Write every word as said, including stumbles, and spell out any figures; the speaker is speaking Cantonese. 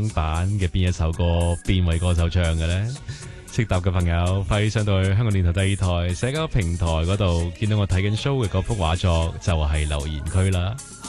港版嘅邊一首歌，邊位歌手唱嘅呢？識答嘅朋友快啲上到去香港電台第二台社交平台嗰度，見到我睇緊 show 嘅嗰幅畫作就係留言區啦。